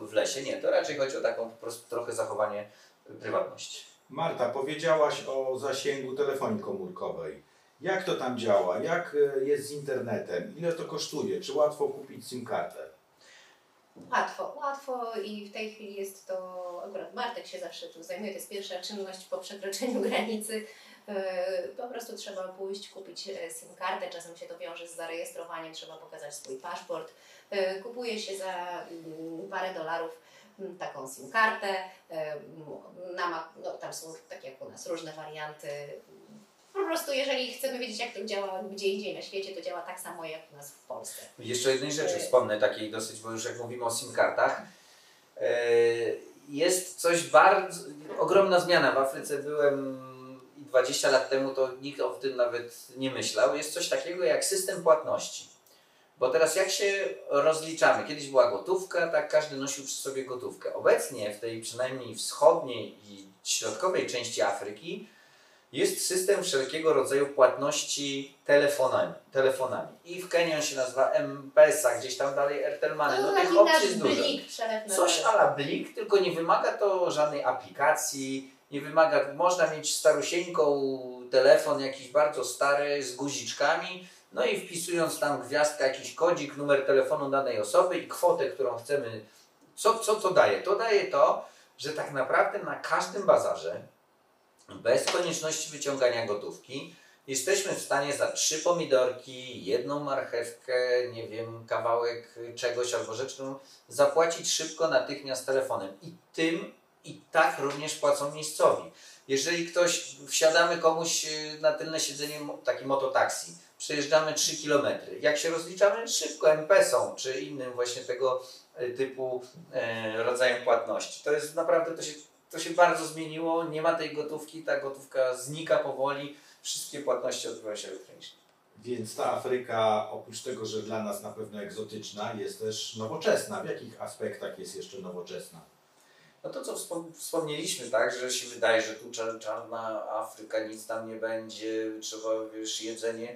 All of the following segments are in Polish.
w lesie. Nie, to raczej chodzi o taką po prostu trochę zachowanie prywatności. Marta, powiedziałaś o zasięgu telefonii komórkowej. Jak to tam działa? Jak jest z internetem? Ile to kosztuje? Czy łatwo kupić SIM-kartę? Łatwo i w tej chwili jest to, akurat Bartek się zawsze tu zajmuje, to jest pierwsza czynność po przekroczeniu granicy. Po prostu trzeba pójść, kupić SIM-kartę, czasem się to wiąże z zarejestrowaniem, trzeba pokazać swój paszport. Kupuje się za parę dolarów taką SIM-kartę, no, tam są tak jak u nas różne warianty. Po prostu jeżeli chcemy wiedzieć jak to działa gdzie indziej na świecie, to działa tak samo jak u nas w Polsce. Jeszcze jednej rzeczy wspomnę takiej dosyć, bo już jak mówimy o SIM-kartach, jest coś bardzo, ogromna zmiana. W Afryce byłem 20 lat temu, to nikt o tym nawet nie myślał. Jest coś takiego jak system płatności. Bo teraz jak się rozliczamy? Kiedyś była gotówka, tak każdy nosił przy sobie gotówkę. Obecnie w tej przynajmniej wschodniej i środkowej części Afryki jest system wszelkiego rodzaju płatności telefonami. I w Kenii on się nazywa M-Pesa, gdzieś tam dalej Airtel Money. No tych opcji jest dużo. Coś a la Blik, tylko nie wymaga to żadnej aplikacji, nie wymaga, można mieć starusieńką telefon jakiś bardzo stary z guziczkami, no i wpisując tam gwiazdkę, jakiś kodzik, numer telefonu danej osoby i kwotę, którą chcemy. Co to daje? To daje to, że tak naprawdę na każdym bazarze, bez konieczności wyciągania gotówki, jesteśmy w stanie za 3 pomidorki, 1 marchewkę, nie wiem, kawałek czegoś albo rzecz, którą zapłacić szybko, natychmiast telefonem. I tak również płacą miejscowi. Jeżeli wsiadamy komuś na tylne siedzenie, taki mototaksi, przejeżdżamy 3 km. Jak się rozliczamy? Szybko, M-Pesą, czy innym właśnie tego typu rodzajem płatności. To jest naprawdę, to się bardzo zmieniło, nie ma tej gotówki, ta gotówka znika powoli, wszystkie płatności odbywają się elektronicznie. Więc ta Afryka, oprócz tego, że dla nas na pewno egzotyczna, jest też nowoczesna. W jakich aspektach jest jeszcze nowoczesna? No to co wspomnieliśmy, tak, że się wydaje, że tu czarna Afryka, nic tam nie będzie, trzeba, wiesz, jedzenie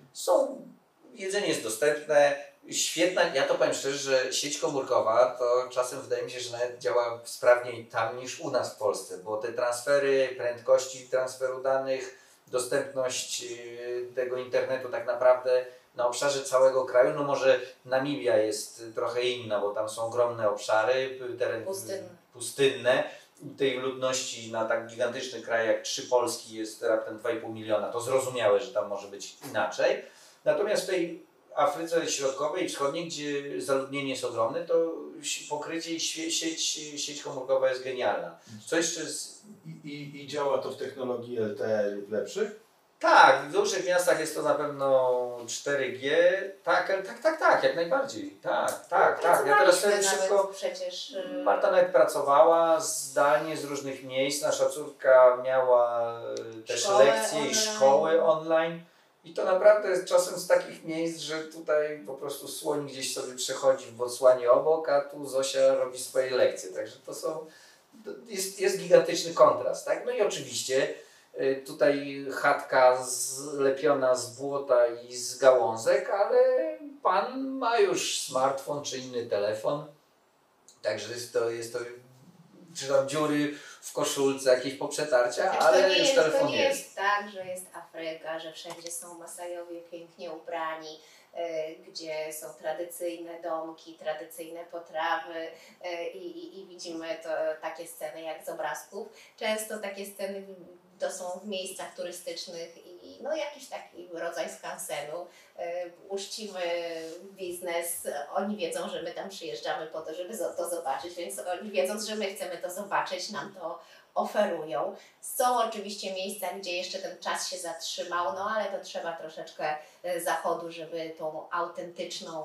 jest dostępne, świetna, ja to powiem szczerze, że sieć komórkowa to czasem wydaje mi się, że nawet działa sprawniej tam niż u nas w Polsce, bo te transfery, prędkości transferu danych, dostępność tego internetu tak naprawdę na obszarze całego kraju, no może Namibia jest trochę inna, bo tam są ogromne obszary, tereny pustynne. Tej ludności na tak gigantyczny kraj jak 3 Polski jest raptem 2,5 miliona. To zrozumiałe, że tam może być inaczej. Natomiast w tej Afryce Środkowej i Wschodniej, gdzie zaludnienie jest ogromne, to pokrycie i sieć komórkowa jest genialna. Co jeszcze I działa to w technologii LTE lub lepszych? Tak, w dużych miastach jest to na pewno 4G. Tak, jak najbardziej. Tak. Ja teraz sobie szybko. Przecież Marta nawet pracowała zdalnie z różnych miejsc. Nasza córka miała też lekcje i szkoły online. I to naprawdę jest czasem z takich miejsc, że tutaj po prostu słoń gdzieś sobie przechodzi w Botswanie obok, a tu Zosia robi swoje lekcje. Także jest gigantyczny kontrast. Tak? No i oczywiście tutaj chatka zlepiona z błota i z gałązek, ale pan ma już smartfon czy inny telefon. Także jest to czy tam dziury w koszulce, jakieś poprzetarcia, ale już telefon to nie jest tak, że jest Afryka, że wszędzie są Masajowie pięknie ubrani, gdzie są tradycyjne domki, tradycyjne potrawy i widzimy to takie sceny jak z obrazków. Często takie sceny to są w miejscach turystycznych i no jakiś taki rodzaj skansenu. Uczcimy biznes, oni wiedzą, że my tam przyjeżdżamy po to, żeby to zobaczyć, więc oni wiedząc, że my chcemy to zobaczyć, nam to oferują. Są oczywiście miejsca, gdzie jeszcze ten czas się zatrzymał, no ale to trzeba troszeczkę zachodu, żeby tą autentyczną,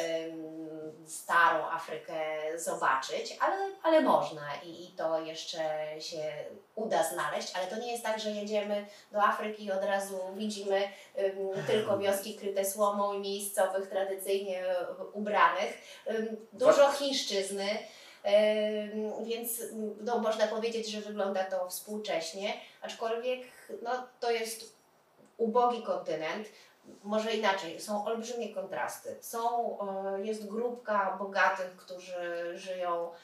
starą Afrykę zobaczyć, ale można i to jeszcze się uda znaleźć, ale to nie jest tak, że jedziemy do Afryki i od razu widzimy tylko wioski kryte słomą i miejscowych tradycyjnie ubranych. Dużo chińszczyzny, więc no, można powiedzieć, że wygląda to współcześnie, aczkolwiek no, to jest ubogi kontynent. Może inaczej, są olbrzymie kontrasty. Jest grupka bogatych, którzy żyją